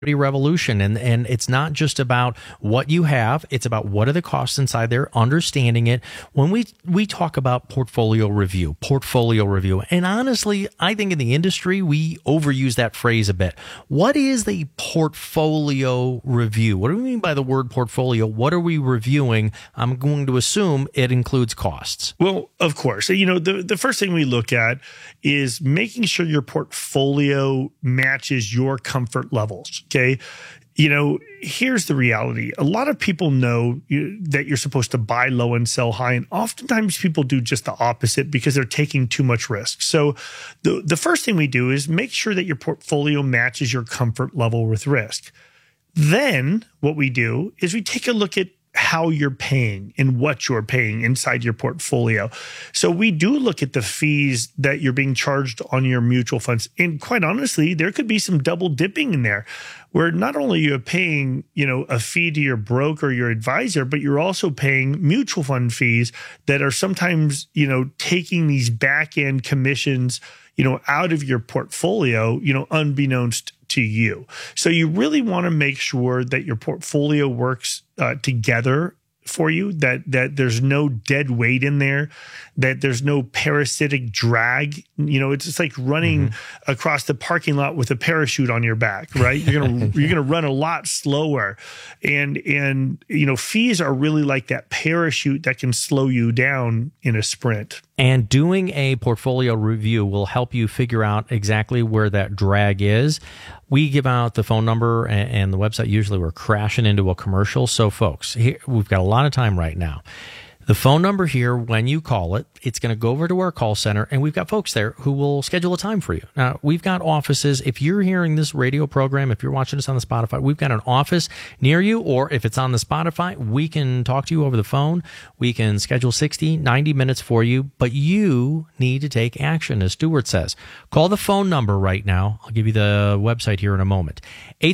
revolution, and it's not just about what you have, it's about what are the costs inside there, understanding it. When we talk about portfolio review, and honestly, I think in the industry we overuse that phrase a bit. What is the portfolio review? What do we mean by the word portfolio? What are we reviewing? I'm going to assume it includes costs. Well, of course. The first thing we look at is making sure your portfolio matches your comfort levels. Okay. Here's the reality. A lot of people know that you're supposed to buy low and sell high. And oftentimes people do just the opposite because they're taking too much risk. So the first thing we do is make sure that your portfolio matches your comfort level with risk. Then what we do is we take a look at how you're paying and what you're paying inside your portfolio. So we do look at the fees that you're being charged on your mutual funds. And quite honestly, there could be some double dipping in there where not only are you paying, a fee to your broker, your advisor, but you're also paying mutual fund fees that are sometimes, taking these back end commissions, out of your portfolio, unbeknownst to you. So you really want to make sure that your portfolio works together for you, that there's no dead weight in there, that there's no parasitic drag. It's just like running across the parking lot with a parachute on your back, right? You're gonna run a lot slower, and fees are really like that parachute that can slow you down in a sprint. And doing a portfolio review will help you figure out exactly where that drag is. We give out the phone number and the website. Usually we're crashing into a commercial. So folks, here, we've got a lot of time right now. The phone number here, when you call it, it's going to go over to our call center, and we've got folks there who will schedule a time for you. Now, we've got offices. If you're hearing this radio program, if you're watching us on the Spotify, we've got an office near you, or if it's on the Spotify, we can talk to you over the phone. We can schedule 60, 90 minutes for you, but you need to take action, as Stuart says. Call the phone number right now. I'll give you the website here in a moment.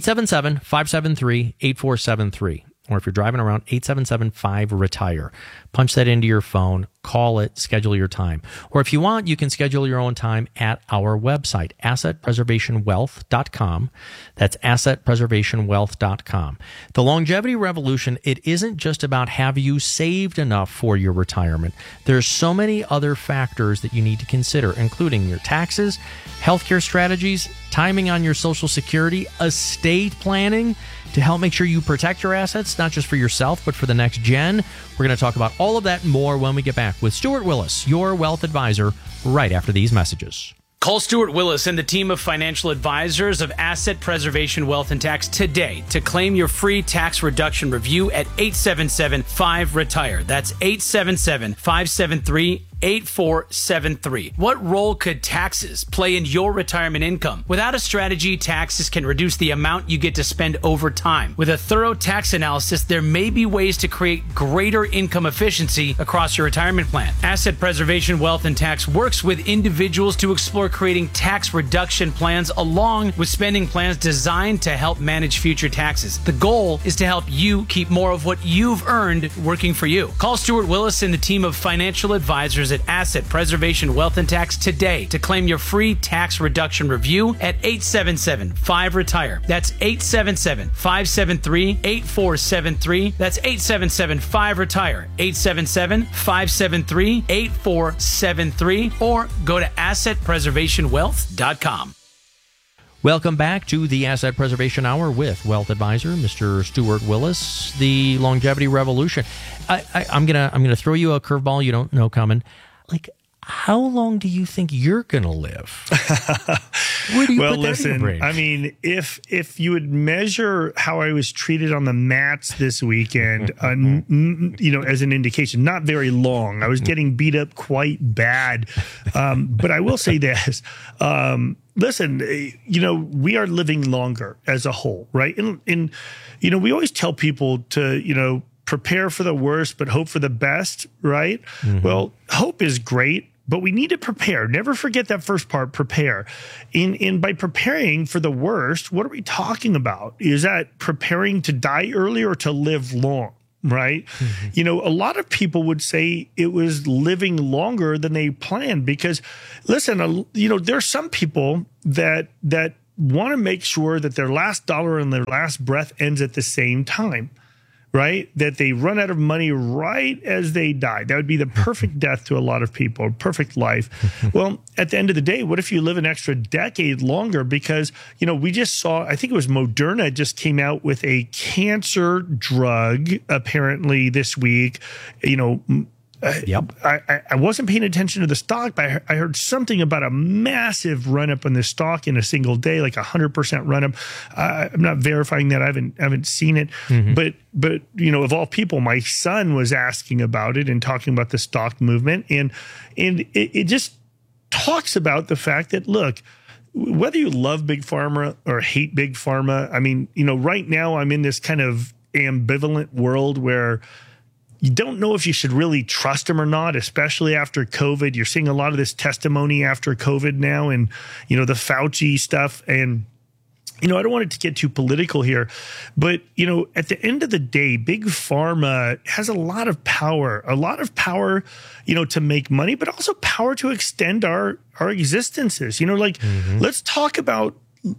877-573-8473. Or if you're driving around, 877-5-RETIRE. Punch that into your phone, call it, schedule your time. Or if you want, you can schedule your own time at our website, assetpreservationwealth.com. That's assetpreservationwealth.com. The longevity revolution, it isn't just about have you saved enough for your retirement. There's so many other factors that you need to consider, including your taxes, healthcare strategies, timing on your Social Security, estate planning, to help make sure you protect your assets, not just for yourself, but for the next gen. We're going to talk about all of that and more when we get back with Stuart Willis, your wealth advisor, right after these messages. Call Stuart Willis and the team of financial advisors of Asset Preservation Wealth and Tax today to claim your free tax reduction review at 877-5-RETIRE. That's 877-573-8473. What role could taxes play in your retirement income? Without a strategy, taxes can reduce the amount you get to spend over time. With a thorough tax analysis, there may be ways to create greater income efficiency across your retirement plan. Asset Preservation Wealth and Tax works with individuals to explore creating tax reduction plans along with spending plans designed to help manage future taxes. The goal is to help you keep more of what you've earned working for you. Call Stuart Willis and the team of financial advisors at Asset Preservation Wealth and Tax today to claim your free tax reduction review at 877-5-RETIRE. That's 877-573-8473. That's 877-5-RETIRE. 877-573-8473. Or go to AssetPreservationWealth.com. Welcome back to the Asset Preservation Hour with Wealth Advisor, Mr. Stuart Willis, the longevity revolution. I'm gonna throw you a curveball you don't know coming. Like, how long do you think you're gonna live? Where do you put that in your brain? I mean, if you would measure how I was treated on the mats this weekend, as an indication, not very long. I was getting beat up quite bad, but I will say this. Listen, we are living longer as a whole, right? And we always tell people to, prepare for the worst, but hope for the best, right? Mm-hmm. Well, hope is great, but we need to prepare. Never forget that first part, prepare. And by preparing for the worst, what are we talking about? Is that preparing to die early or to live long? Right. Mm-hmm. A lot of people would say it was living longer than they planned because, listen, there's some people that want to make sure that their last dollar and their last breath ends at the same time, right? That they run out of money right as they die. That would be the perfect death to a lot of people, perfect life. Well, at the end of the day, what if you live an extra decade longer? Because, we just saw, I think it was Moderna just came out with a cancer drug apparently this week. Yep. I wasn't paying attention to the stock, but I heard something about a massive run up on the stock in a single day, like 100% run up. I'm not verifying that. I haven't seen it, but of all people, my son was asking about it and talking about the stock movement, and it just talks about the fact that, look, whether you love big pharma or hate big pharma, I mean, right now I'm in this kind of ambivalent world where you don't know if you should really trust them or not, especially after COVID. You're seeing a lot of this testimony after COVID now, and, the Fauci stuff. And, I don't want it to get too political here, but, at the end of the day, big pharma has a lot of power, to make money, but also power to extend our existences. Let's talk about,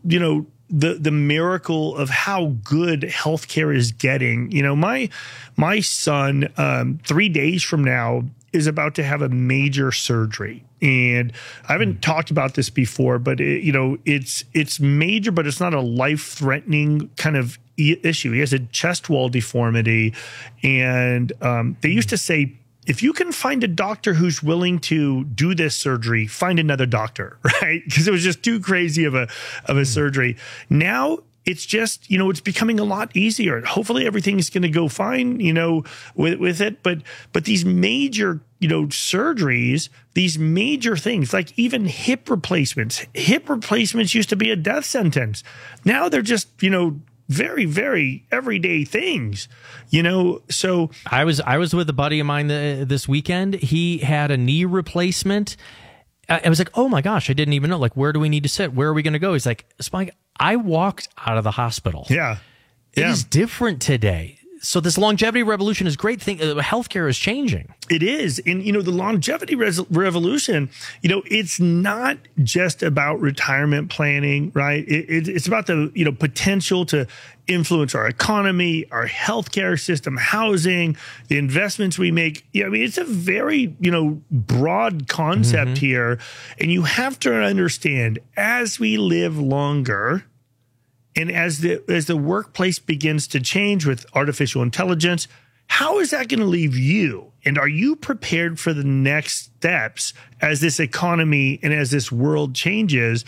the miracle of how good healthcare is getting. My son, 3 days from now, is about to have a major surgery. And I haven't talked about this before, but it's major, but it's not a life-threatening kind of issue. He has a chest wall deformity. And they used to say, if you can find a doctor who's willing to do this surgery, find another doctor, right? Because it was just too crazy of a surgery. Now it's just, it's becoming a lot easier. Hopefully everything's going to go fine, with it. But these major, surgeries, these major things, like even hip replacements used to be a death sentence. Now they're just, very, very everyday things, so I was with a buddy of mine this weekend. He had a knee replacement. I was like, oh my gosh, I didn't even know. Like, where do we need to sit? Where are we going to go? He's like, Spike, I walked out of the hospital. Yeah. It is different today. So this longevity revolution is a great thing. Healthcare is changing. It is. And, the longevity revolution, it's not just about retirement planning, right? It's about the, potential to influence our economy, our healthcare system, housing, the investments we make. It's a very, broad concept here. And you have to understand, as we live longer, and as the workplace begins to change with artificial intelligence, how is that going to leave you? And are you prepared for the next steps as this economy and as this world changes,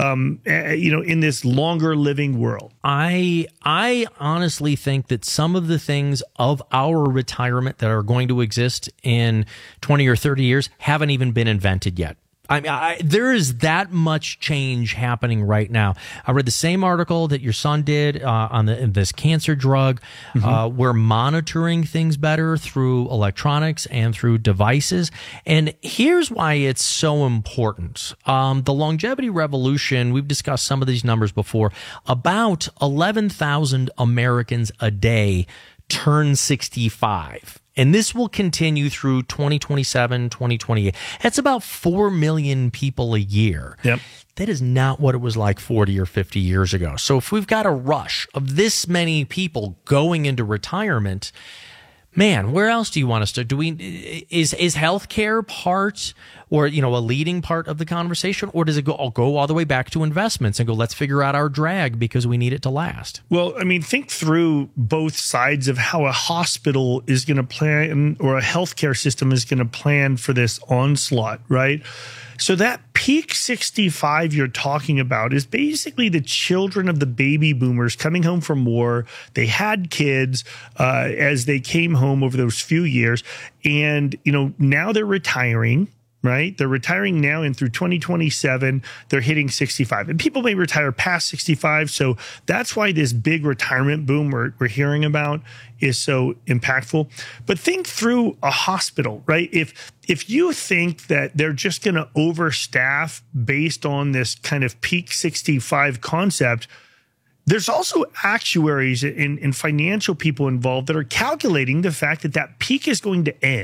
in this longer living world? I honestly think that some of the things of our retirement that are going to exist in 20 or 30 years haven't even been invented yet. There is that much change happening right now. I read the same article that your son did on this cancer drug. We're monitoring things better through electronics and through devices. And here's why it's so important. The longevity revolution, we've discussed some of these numbers before. About 11,000 Americans a day turn 65. And this will continue through 2027, 2028. That's about 4 million people a year. Yep. That is not what it was like 40 or 50 years ago. So if we've got a rush of this many people going into retirement, man, where else do you want us to? Is healthcare part or, a leading part of the conversation, or does it go all the way back to investments and go, let's figure out our drag because we need it to last? Well, think through both sides of how a hospital is going to plan or a healthcare system is going to plan for this onslaught, right? So that peak 65 you're talking about is basically the children of the baby boomers coming home from war. They had kids as they came home over those few years. And, now they're retiring. Right? They're retiring now, and through 2027, they're hitting 65. And people may retire past 65. So that's why this big retirement boom we're hearing about is so impactful. But think through a hospital, right? If you think that they're just going to overstaff based on this kind of peak 65 concept, there's also actuaries and financial people involved that are calculating the fact that peak is going to end.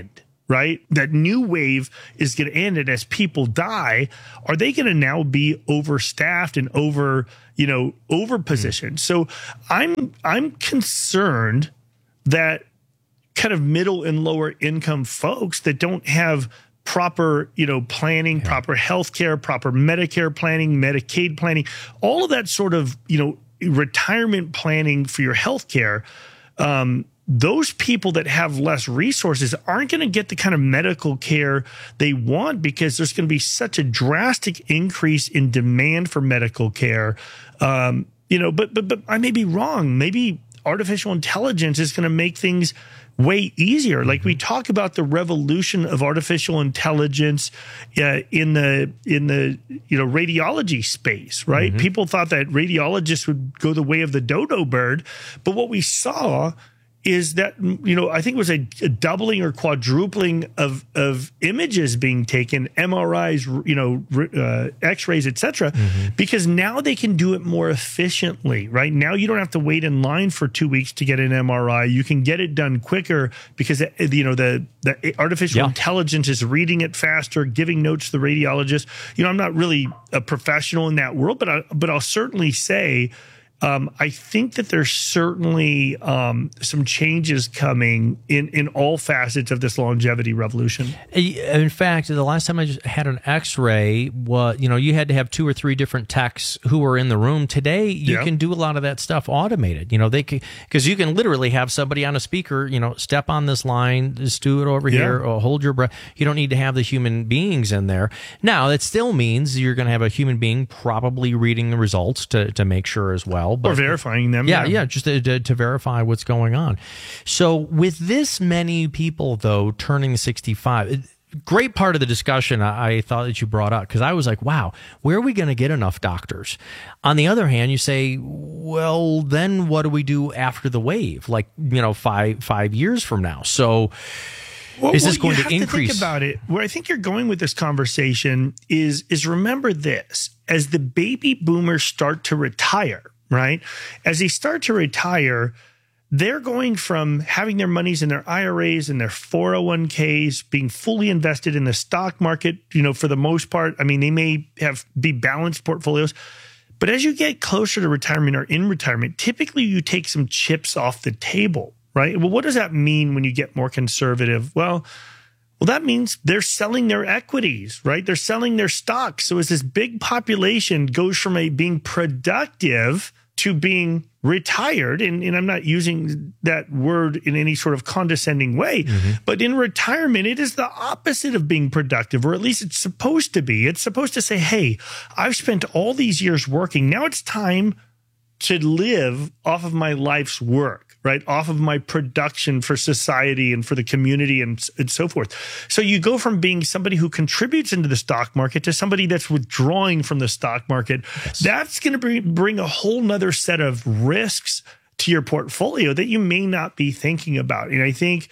right? That new wave is going to end. And as people die, are they going to now be overstaffed and over positioned? So I'm concerned that kind of middle and lower income folks that don't have proper, planning, proper healthcare, proper Medicare planning, Medicaid planning, all of that sort of, retirement planning for your healthcare, those people that have less resources aren't going to get the kind of medical care they want because there's going to be such a drastic increase in demand for medical care. But I may be wrong. Maybe artificial intelligence is going to make things way easier. Like we talk about the revolution of artificial intelligence in the radiology space, right? Mm-hmm. People thought that radiologists would go the way of the dodo bird, but what we saw is that, I think it was a doubling or quadrupling of images being taken, MRIs, X-rays, et cetera, because now they can do it more efficiently, right? Now you don't have to wait in line for 2 weeks to get an MRI. You can get it done quicker because, the artificial intelligence is reading it faster, giving notes to the radiologist. I'm not really a professional in that world, but I'll certainly say, I think that there's certainly some changes coming in all facets of this longevity revolution. In fact, the last time I just had an X-ray, you had to have 2 or 3 different techs who were in the room. Today, you can do a lot of that stuff automated. Because you can literally have somebody on a speaker, step on this line, just do it over here, or hold your breath. You don't need to have the human beings in there. Now, that still means you're going to have a human being probably reading the results to make sure as well. Or verifying them. Yeah, just to verify what's going on. So with this many people, though, turning 65, great part of the discussion I thought that you brought up, because I was like, wow, where are we going to get enough doctors? On the other hand, you say, well, then what do we do after the wave? Like, 5 years from now. So is this going to increase? To think about it. Where I think you're going with this conversation is remember this: as the baby boomers start to retire, right? As they start to retire, they're going from having their monies in their IRAs and their 401ks, being fully invested in the stock market, for the most part. I mean, they may be balanced portfolios. But as you get closer to retirement or in retirement, typically you take some chips off the table, right? Well, what does that mean when you get more conservative? Well, that means they're selling their equities, right? They're selling their stocks. So as this big population goes from being productive to being retired, and I'm not using that word in any sort of condescending way, but in retirement, it is the opposite of being productive, or at least it's supposed to be. It's supposed to say, hey, I've spent all these years working. Now it's time to live off of my life's work, right? Off of my production for society and for the community and so forth. So you go from being somebody who contributes into the stock market to somebody that's withdrawing from the stock market. Yes. That's going to bring a whole nother set of risks to your portfolio that you may not be thinking about. And I think,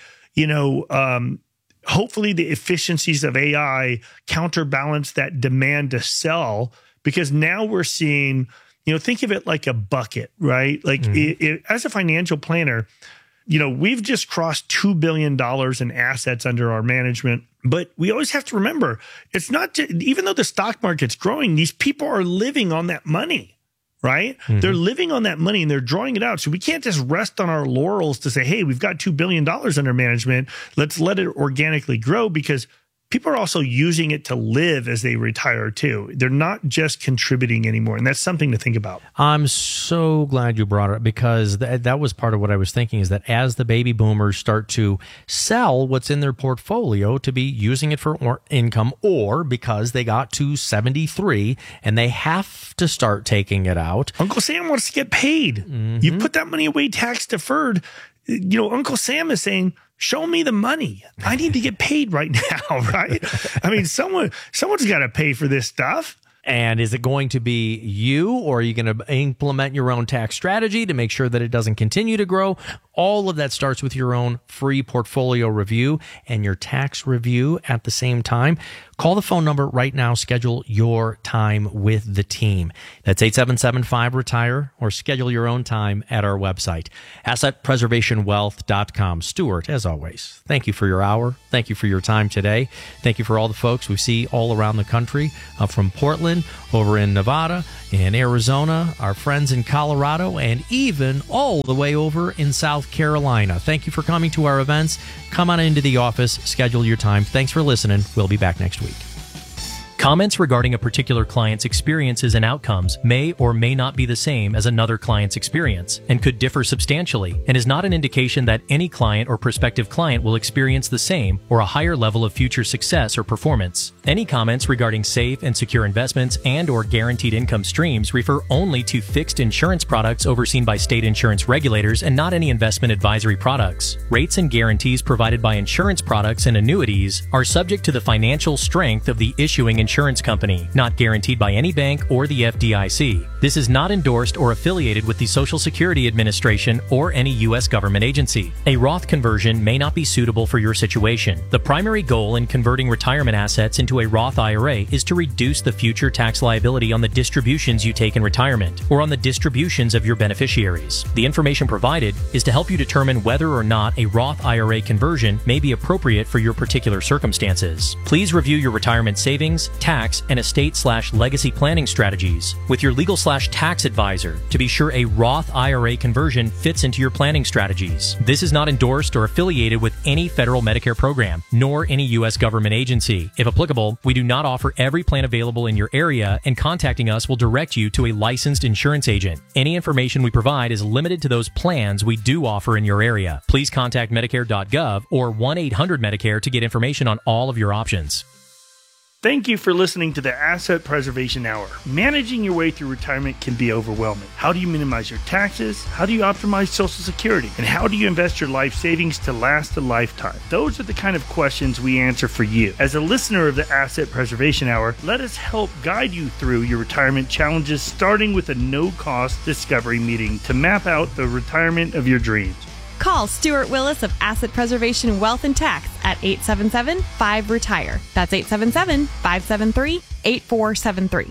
hopefully the efficiencies of AI counterbalance that demand to sell, because now we're seeing, think of it like a bucket, right? Like as a financial planner, we've just crossed $2 billion in assets under our management. But we always have to remember, it's not just, even though the stock market's growing, these people are living on that money, right? They're living on that money and they're drawing it out. So we can't just rest on our laurels to say, hey, we've got $2 billion under management. Let's let it organically grow, because people are also using it to live as they retire too. They're not just contributing anymore. And that's something to think about. I'm so glad you brought it up, because that was part of what I was thinking, is that as the baby boomers start to sell what's in their portfolio to be using it for more income, or because they got to 73 and they have to start taking it out. Uncle Sam wants to get paid. You put that money away tax deferred. Uncle Sam is saying, show me the money. I need to get paid right now, right? I mean, someone's got to pay for this stuff. And is it going to be you, or are you going to implement your own tax strategy to make sure that it doesn't continue to grow? all of that starts with your own free portfolio review and your tax review at the same time. Call the phone number right now. Schedule your time with the team. That's 877-5RETIRE, or schedule your own time at our website, assetpreservationwealth.com. Stuart, as always, thank you for your hour. Thank you for your time today. Thank you for all the folks we see all around the country, from Portland, over in Nevada, in Arizona, our friends in Colorado, and even all the way over in South Carolina. Thank you for coming to our events. Come on into the office, schedule your time. Thanks for listening. We'll be back next week. Comments regarding a particular client's experiences and outcomes may or may not be the same as another client's experience and could differ substantially, and is not an indication that any client or prospective client will experience the same or a higher level of future success or performance. Any comments regarding safe and secure investments and or guaranteed income streams refer only to fixed insurance products overseen by state insurance regulators and not any investment advisory products. Rates and guarantees provided by insurance products and annuities are subject to the financial strength of the issuing insurance company, not guaranteed by any bank or the FDIC. This is not endorsed or affiliated with the Social Security Administration or any U.S. government agency. A Roth conversion may not be suitable for your situation. The primary goal in converting retirement assets into a Roth IRA is to reduce the future tax liability on the distributions you take in retirement or on the distributions of your beneficiaries. The information provided is to help you determine whether or not a Roth IRA conversion may be appropriate for your particular circumstances. Please review your retirement savings, tax, and estate/legacy planning strategies with your legal/tax advisor to be sure a Roth IRA conversion fits into your planning strategies. This is not endorsed or affiliated with any federal Medicare program, nor any U.S. government agency. If applicable, we do not offer every plan available in your area, and contacting us will direct you to a licensed insurance agent. Any information we provide is limited to those plans we do offer in your area. Please contact Medicare.gov or 1-800-MEDICARE to get information on all of your options. Thank you for listening to the Asset Preservation Hour. Managing your way through retirement can be overwhelming. How do you minimize your taxes? How do you optimize Social Security? And how do you invest your life savings to last a lifetime? Those are the kind of questions we answer for you. As a listener of the Asset Preservation Hour, let us help guide you through your retirement challenges, starting with a no-cost discovery meeting to map out the retirement of your dreams. Call Stuart Willis of Asset Preservation Wealth and Tax at 877-5RETIRE. That's 877-573-8473.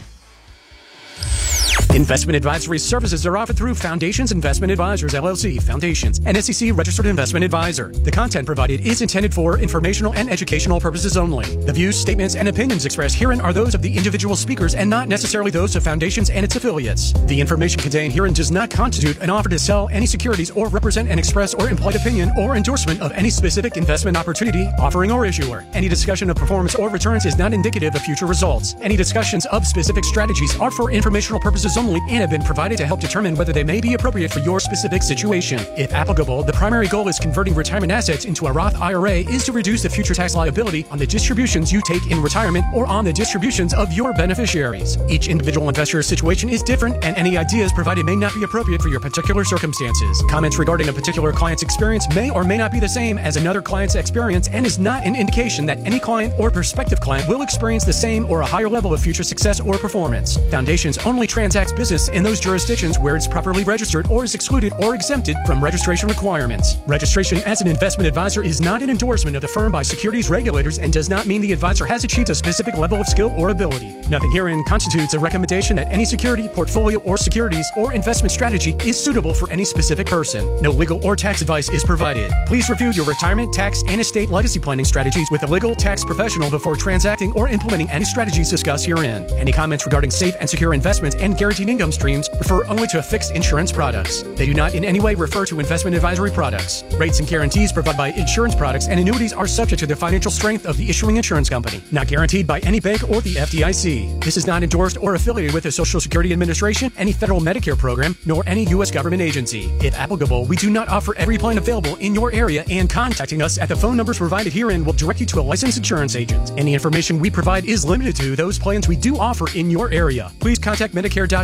Investment advisory services are offered through Foundations Investment Advisors, LLC, Foundations, an SEC-registered investment advisor. The content provided is intended for informational and educational purposes only. The views, statements, and opinions expressed herein are those of the individual speakers and not necessarily those of Foundations and its affiliates. The information contained herein does not constitute an offer to sell any securities or represent an express or implied opinion or endorsement of any specific investment opportunity, offering, or issuer. Any discussion of performance or returns is not indicative of future results. Any discussions of specific strategies are for informational purposes only and have been provided to help determine whether they may be appropriate for your specific situation. If applicable, the primary goal is converting retirement assets into a Roth IRA is to reduce the future tax liability on the distributions you take in retirement or on the distributions of your beneficiaries. Each individual investor's situation is different, and any ideas provided may not be appropriate for your particular circumstances. Comments regarding a particular client's experience may or may not be the same as another client's experience and is not an indication that any client or prospective client will experience the same or a higher level of future success or performance. Foundations only transacts business in those jurisdictions where it's properly registered or is excluded or exempted from registration requirements. Registration as an investment advisor is not an endorsement of the firm by securities regulators and does not mean the advisor has achieved a specific level of skill or ability. Nothing herein constitutes a recommendation that any security, portfolio, or securities or investment strategy is suitable for any specific person. No legal or tax advice is provided. Please review your retirement, tax, and estate legacy planning strategies with a legal tax professional before transacting or implementing any strategies discussed herein. Any comments regarding safe and secure investments and guaranteed income streams refer only to fixed insurance products. They do not in any way refer to investment advisory products. Rates and guarantees provided by insurance products and annuities are subject to the financial strength of the issuing insurance company, not guaranteed by any bank or the FDIC. This is not endorsed or affiliated with the Social Security Administration, any federal Medicare program, nor any U.S. government agency. If applicable, we do not offer every plan available in your area, and contacting us at the phone numbers provided herein will direct you to a licensed insurance agent. Any information we provide is limited to those plans we do offer in your area. Please contact Medicare.gov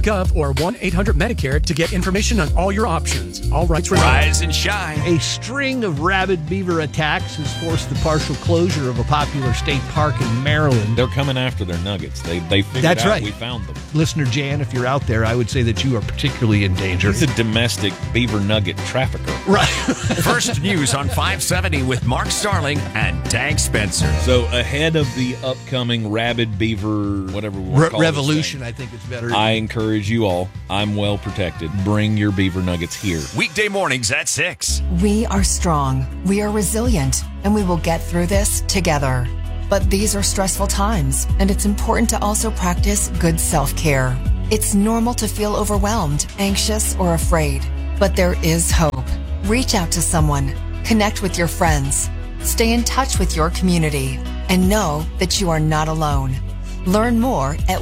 MedicalChoice.gov or 1-800-MEDICARE to get information on all your options. All rights reserved. Rise and shine. A string of rabid beaver attacks has forced the partial closure of a popular state park in Maryland. They're coming after their nuggets. They figured That's out right. we found them. Listener Jan, if you're out there, I would say that you are particularly in danger. He's a domestic beaver nugget trafficker. Right. First news on 570 with Mark Starling and Dag Spencer. So ahead of the upcoming rabid beaver, whatever we want to call Revolution, I think it's better. I encourage you all. I'm well protected. Bring your beaver nuggets here. Weekday mornings at 6. We are strong, we are resilient, and we will get through this together. But these are stressful times, and it's important to also practice good self-care. It's normal to feel overwhelmed, anxious, or afraid, but there is hope. Reach out to someone, connect with your friends, stay in touch with your community, and know that you are not alone. Learn more at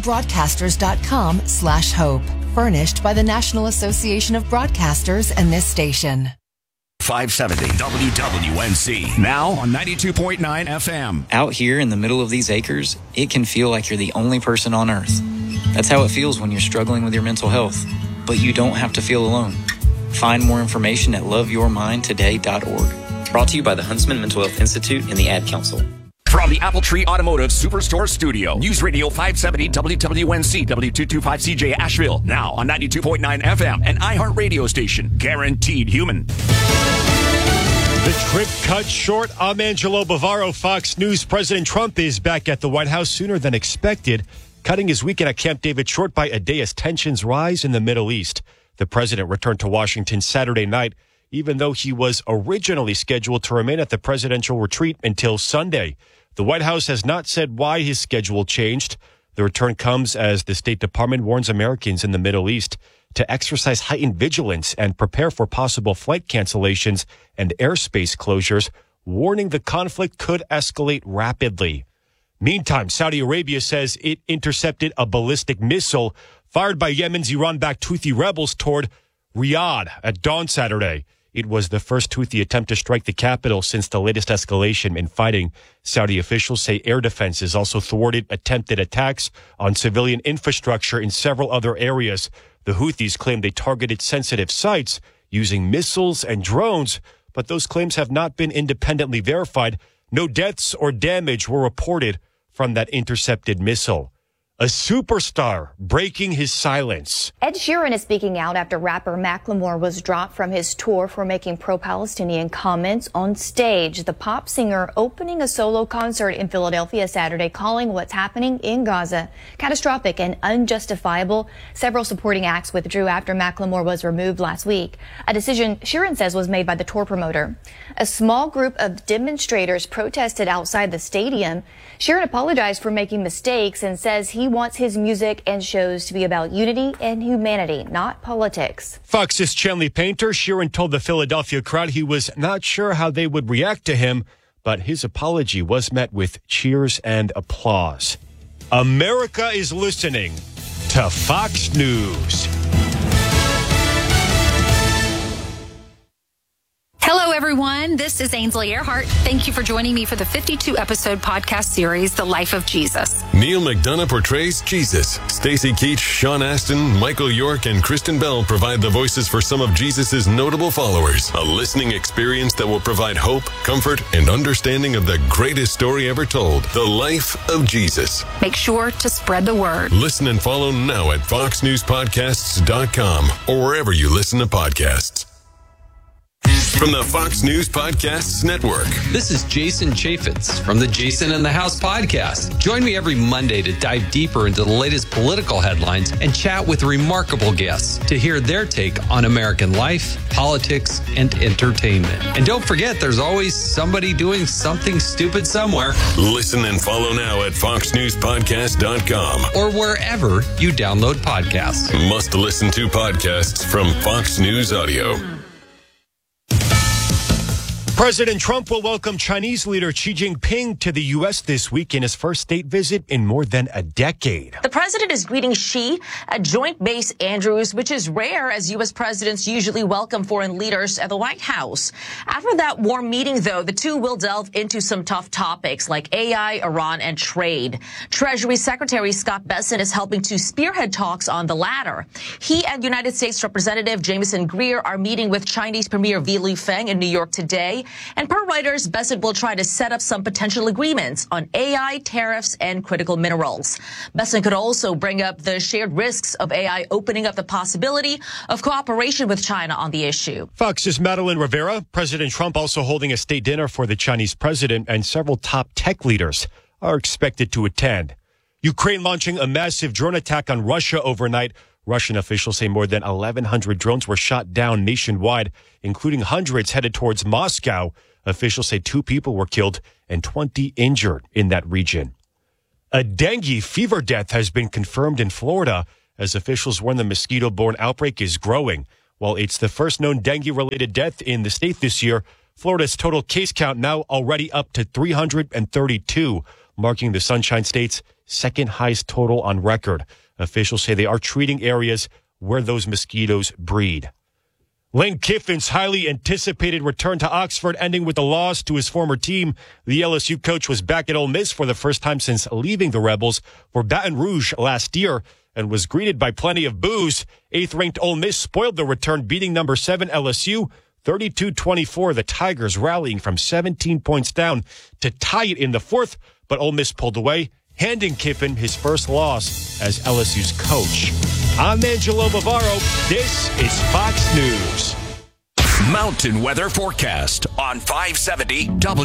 wearebroadcasters.com/hope. Furnished by the National Association of Broadcasters and this station. 570 WWNC. Now on 92.9 FM. Out here in the middle of these acres, it can feel like you're the only person on earth. That's how it feels when you're struggling with your mental health. But you don't have to feel alone. Find more information at loveyourmindtoday.org. Brought to you by the Huntsman Mental Health Institute and the Ad Council. From the Apple Tree Automotive Superstore Studio, News Radio 570 WWNC, W225CJ Asheville. Now on 92.9 FM, an iHeart radio station. Guaranteed human. The trip cut short. I'm Angelo Bavaro, Fox News. President Trump is back at the White House sooner than expected, cutting his weekend at Camp David short by a day as tensions rise in the Middle East. The president returned to Washington Saturday night, even though he was originally scheduled to remain at the presidential retreat until Sunday. The White House has not said why his schedule changed. The return comes as the State Department warns Americans in the Middle East to exercise heightened vigilance and prepare for possible flight cancellations and airspace closures, warning the conflict could escalate rapidly. Meantime, Saudi Arabia says it intercepted a ballistic missile fired by Yemen's Iran-backed Houthi rebels toward Riyadh at dawn Saturday. It was the first Houthi attempt to strike the capital since the latest escalation in fighting. Saudi officials say air defenses also thwarted attempted attacks on civilian infrastructure in several other areas. The Houthis claim they targeted sensitive sites using missiles and drones, but those claims have not been independently verified. No deaths or damage were reported from that intercepted missile. A superstar breaking his silence. Ed Sheeran is speaking out after rapper Macklemore was dropped from his tour for making pro-Palestinian comments on stage. The pop singer opening a solo concert in Philadelphia Saturday, calling what's happening in Gaza catastrophic and unjustifiable. Several supporting acts withdrew after Macklemore was removed last week, a decision Sheeran says was made by the tour promoter. A small group of demonstrators protested outside the stadium. Sheeran apologized for making mistakes and says he wants his music and shows to be about unity and humanity, not politics. Fox's Chanley Painter. Sheeran told the Philadelphia crowd he was not sure how they would react to him, but his apology was met with cheers and applause. America is listening to Fox News. Hello, everyone. This is Ainsley Earhart. Thank you for joining me for the 52-episode podcast series, The Life of Jesus. Neil McDonough portrays Jesus. Stacey Keach, Sean Astin, Michael York, and Kristen Bell provide the voices for some of Jesus' notable followers. A listening experience that will provide hope, comfort, and understanding of the greatest story ever told, The Life of Jesus. Make sure to spread the word. Listen and follow now at foxnewspodcasts.com or wherever you listen to podcasts. From the Fox News Podcasts Network. This is Jason Chaffetz from the Jason in the House podcast. Join me every Monday to dive deeper into the latest political headlines and chat with remarkable guests to hear their take on American life, politics, and entertainment. And don't forget, there's always somebody doing something stupid somewhere. Listen and follow now at foxnewspodcast.com or wherever you download podcasts. Must listen to podcasts from Fox News Audio. President Trump will welcome Chinese leader Xi Jinping to the U.S. this week in his first state visit in more than a decade. The president is greeting Xi at Joint Base Andrews, which is rare as U.S. presidents usually welcome foreign leaders at the White House. After that warm meeting, though, the two will delve into some tough topics like AI, Iran, and trade. Treasury Secretary Scott Bessent is helping to spearhead talks on the latter. He and United States Representative Jameson Greer are meeting with Chinese Premier Li Feng in New York today. And per Reuters, Bessent will try to set up some potential agreements on AI, tariffs, and critical minerals. Bessent could also bring up the shared risks of AI opening up the possibility of cooperation with China on the issue. Fox's Madeline Rivera. President Trump also holding a state dinner for the Chinese president, and several top tech leaders are expected to attend. Ukraine launching a massive drone attack on Russia overnight. Russian officials say more than 1,100 drones were shot down nationwide, including hundreds headed towards Moscow. Officials say 2 people were killed and 20 injured in that region. A dengue fever death has been confirmed in Florida as officials warn the mosquito-borne outbreak is growing. While it's the first known dengue-related death in the state this year, Florida's total case count now already up to 332, marking the Sunshine State's second highest total on record. Officials say they are treating areas where those mosquitoes breed. Lane Kiffin's highly anticipated return to Oxford ending with a loss to his former team. The LSU coach was back at Ole Miss for the first time since leaving the Rebels for Baton Rouge last year and was greeted by plenty of boos. 8th-ranked Ole Miss spoiled the return, beating number 7 LSU 32-24. The Tigers rallying from 17 points down to tie it in the 4th, but Ole Miss pulled away, handing Kiffin his first loss as LSU's coach. I'm Angelo Bavaro. This is Fox News. Mountain weather forecast on 570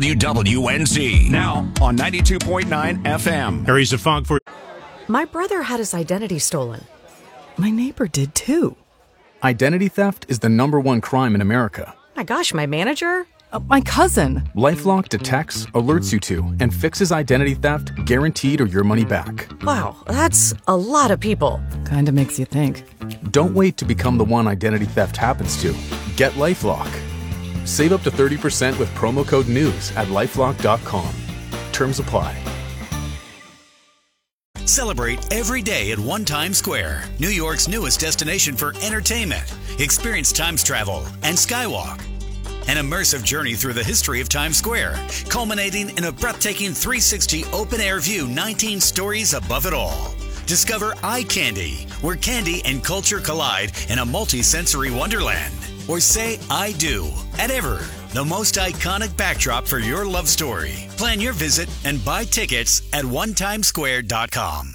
WWNZ. Now on 92.9 FM. Harry's a fog for. My brother had his identity stolen. My neighbor did too. Identity theft is the #1 crime in America. My gosh, my manager? My cousin. LifeLock detects, alerts you to, and fixes identity theft guaranteed or your money back. Wow, that's a lot of people. Kinda makes you think. Don't wait to become the one identity theft happens to. Get LifeLock. Save up to 30% with promo code NEWS at LifeLock.com. Terms apply. Celebrate every day at One Times Square, New York's newest destination for entertainment. Experience Times Travel and Skywalk. An immersive journey through the history of Times Square, culminating in a breathtaking 360 open-air view 19 stories above it all. Discover Eye Candy, where candy and culture collide in a multi-sensory wonderland. Or say I do at Ever, the most iconic backdrop for your love story. Plan your visit and buy tickets at onetimesquare.com.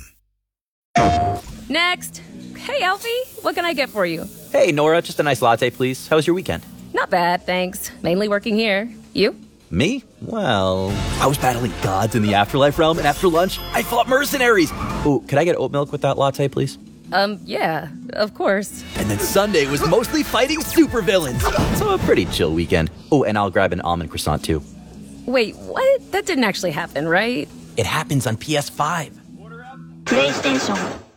Next. Hey, Alfie, what can I get for you? Hey, Nora, just a nice latte, please. How was your weekend? Not bad, thanks. Mainly working here. You? Me? Well, I was battling gods in the afterlife realm, and after lunch, I fought mercenaries. Ooh, could I get oat milk with that latte, please? Yeah, of course. And then Sunday was mostly fighting supervillains. So a pretty chill weekend. Oh, and I'll grab an almond croissant, too. Wait, what? That didn't actually happen, right? It happens on PS5. PlayStation